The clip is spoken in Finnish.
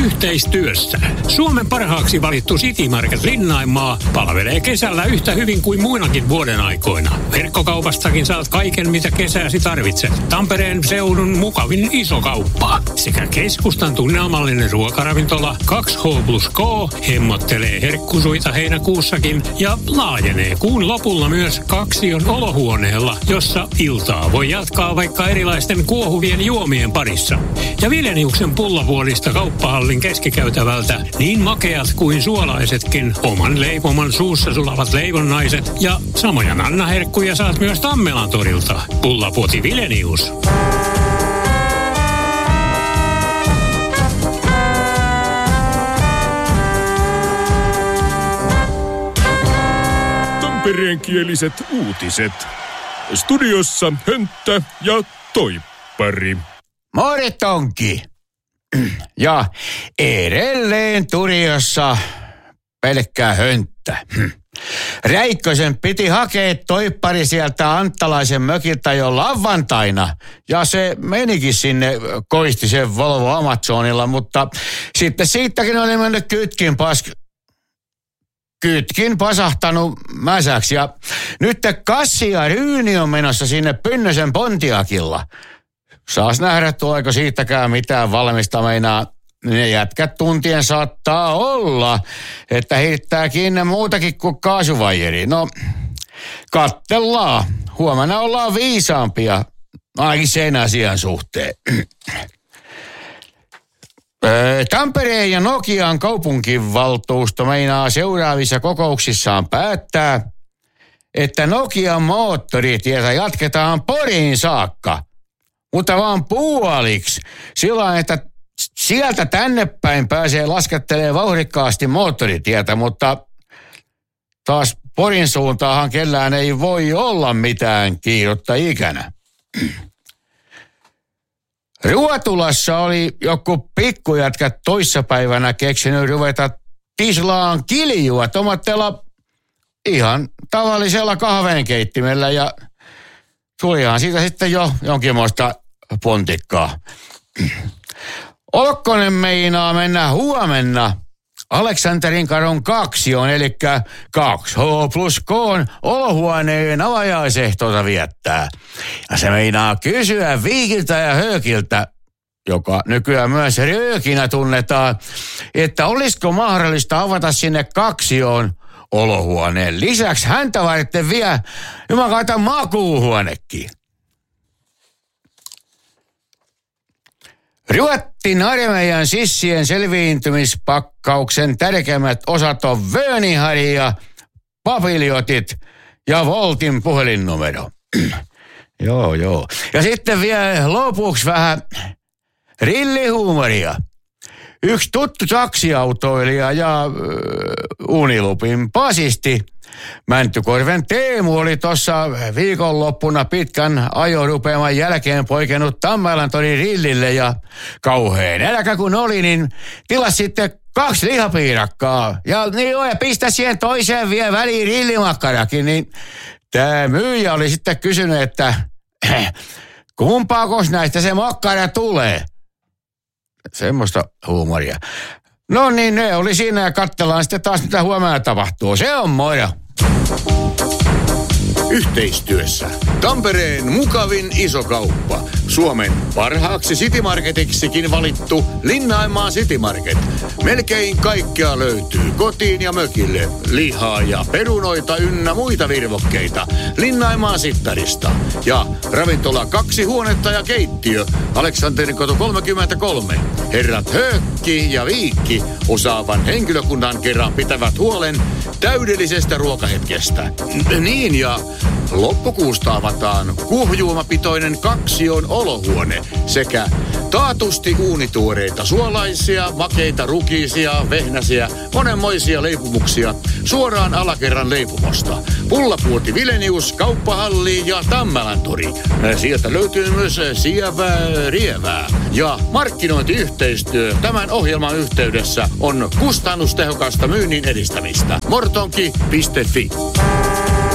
yhteistyössä. Suomen parhaaksi valittu City Market Linnainmaa palvelee kesällä yhtä hyvin kuin muinakin vuoden aikoina. Verkkokaupastakin saat kaiken, mitä kesäsi tarvitset. Tampereen seudun mukavin iso kauppa sekä keskustan tunnelmallinen ruokaravintola 2H+K hemmottelee herkkusuita heinäkuussakin ja laajenee kuun lopulla myös Kaksion olohuoneella, jossa iltaa voi jatkaa vaikka erilaisten kuohuvien juomien parissa. Ja Vileniuksen pullavuorista kauppahallin keskikäytävältä niin makeat kuin suolaisetkin oman leipoman suussa sulavat leivonnaiset ja samoja nannaherkkuja saat myös Tammelan torilta. Pullapuoti Vilenius. Tampereenkieliset uutiset. Studiossa Hönttä ja Toippari. Moritonki. Ja edelleen studiossa pelkkää hönttä. Räikkösen piti hakea Toippari sieltä Anttalaisen mökiltä jo lauantaina. Ja se menikin sinne Koistisen Volvo Amazonilla, mutta sitten siitäkin oli mennyt kytkin pasahtanut mäsäksi. Ja nyt Kassi ja Ryyni on menossa sinne Pynnösen Pontiakilla. Saas nähdä, tuleeko siitäkään mitään valmista. Meinaa ne jätkät tuntien saattaa olla, että heittää kiinni muutakin kuin kaasuvajeri. No, kattellaan. Huomenna ollaan viisaampia, ainakin sen asian suhteen. Tampereen ja Nokian kaupunkivaltuusto meinaa seuraavissa kokouksissaan päättää, että Nokian moottoritietä jatketaan Poriin saakka, mutta vaan puoliksi. Sillä että sieltä tänne päin pääsee laskettelemaan vauhdikkaasti moottoritietä, mutta taas Porin suuntaahan kellään ei voi olla mitään kiirettä ikänä. Ruotulassa oli joku pikkujätkä toissapäivänä keksinyt ruveta tislaan kiljua tomatteella ihan tavallisella kahvenkeittimellä ja tulihan siitä sitten jo jonkinmoista pontikkaa. Olkkonen meinaa mennä huomenna Aleksanterin kadun 2, eli 2H+K olohuoneen avajaisehtoota viettää. Ja se meinaa kysyä Viikiltä ja Höökiltä, joka nykyään myös Röökinä tunnetaan, että olisiko mahdollista avata sinne 2 olohuoneen. Lisäksi häntä varten vielä jumakauta makuuhuonekin. Ruotsin armeijan sissien selviintymispakkauksen tärkeimmät osat on Vönihari ja papiljotit ja Voltin puhelinnumero. Joo. Ja sitten vielä lopuksi vähän rillihuumoria. Yksi tuttu taksiautoilija ja Unilupin basisti Mäntykorven Teemu oli tuossa viikonloppuna pitkän ajorupeaman jälkeen poikennut Tammelan torin rillille ja kauheen äläkä kun oli, niin tilasi sitten 2 lihapiirakkaa. Ja pistä siihen toiseen vielä väliin rillimakkarakin, niin tämä myyjä oli sitten kysynyt, että kumpaakos näistä se makkara tulee? Semmoista huumoria. No niin, ne oli siinä ja katsellaan sitten taas mitä huomenna tapahtuu. Se on moro. Yhteistyössä Tampereen mukavin iso kauppa. Suomen parhaaksi City Marketiksikin valittu Linnainmaa City Market. Melkein kaikkea löytyy kotiin ja mökille. Lihaa ja perunoita ynnä muita virvokkeita. Linnainmaa Sittarista. Ja ravintola 2 huonetta ja keittiö. Aleksanterin katu 33. Herrat Höökki ja Viikki osaavan henkilökunnan kerran pitävät huolen täydellisestä ruokahetkestä. Niin ja loppukuusta avataan kuohujuomapitoinen 2 olohuone sekä taatusti uunituoreita suolaisia, makeita rukiisia, vehnäsiä, monenmoisia leipumuksia suoraan alakerran leipumosta. Pullapuoti Vilenius, Kauppahalli ja Tammelan tori. Sieltä löytyy myös sievää rievää. Ja markkinointiyhteistyö tämän ohjelman yhteydessä on kustannustehokasta myynnin edistämistä. Mortonki.fi